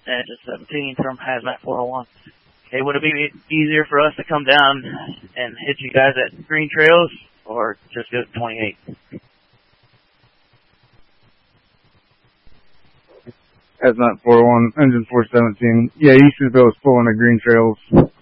Engine 17 from Hazmat 401. Hey, would it be easier for us to come down and hit you guys at Green Trails, or just go to 28? Hazmat 401, Engine 417. Yeah, you should be able to pull into Green Trails.